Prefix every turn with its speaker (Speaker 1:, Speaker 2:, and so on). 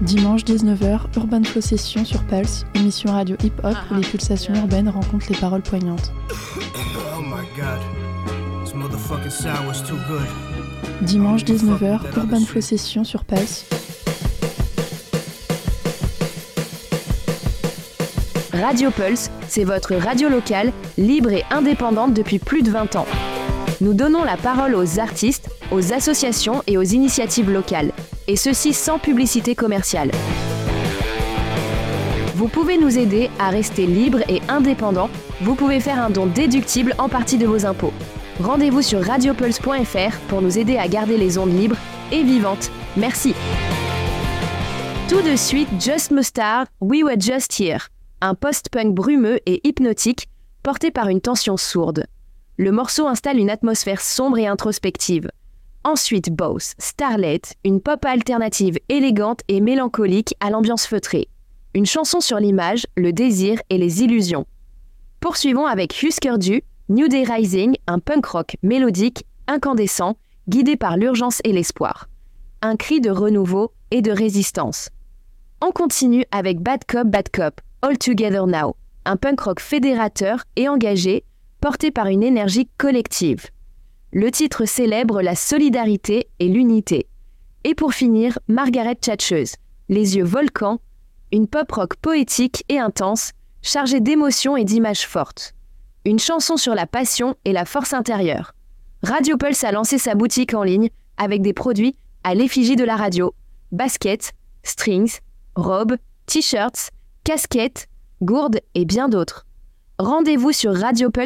Speaker 1: Dimanche 19h, Urban Flow Session sur Pulse, émission radio hip-hop où les pulsations urbaines rencontrent les paroles poignantes.
Speaker 2: Oh my god, this motherfucking sour's too good.
Speaker 1: Dimanche 19h, Urban Flow Session sur Pulse.
Speaker 3: Radio Pulse, c'est votre radio locale, libre et indépendante depuis plus de 20 ans. Nous donnons la parole aux artistes, aux associations et aux initiatives locales, et ceci sans publicité commerciale. Vous pouvez nous aider à rester libre et indépendant. Vous pouvez faire un don déductible en partie de vos impôts. Rendez-vous sur radiopulse.fr pour nous aider à garder les ondes libres et vivantes. Merci. Tout de suite, Just Mustard, We Were Just Here, un post-punk brumeux et hypnotique porté par une tension sourde. Le morceau installe une atmosphère sombre et introspective. Ensuite, Boss, Starlet, une pop alternative élégante et mélancolique à l'ambiance feutrée. Une chanson sur l'image, le désir et les illusions. Poursuivons avec Husker Du, New Day Rising, un punk rock mélodique, incandescent, guidé par l'urgence et l'espoir. Un cri de renouveau et de résistance. On continue avec Bad Cop, All Together Now, un punk rock fédérateur et engagé, porté par une énergie collective. Le titre célèbre la solidarité et l'unité. Et pour finir, Margaret Thatcheuse, les yeux volcans, une pop rock poétique et intense, chargée d'émotions et d'images fortes. Une chanson sur la passion et la force intérieure. Radio Pulse a lancé sa boutique en ligne avec des produits à l'effigie de la radio, baskets, strings, robes, t-shirts, casquettes, gourdes et bien d'autres. Rendez-vous sur radiopulse.fr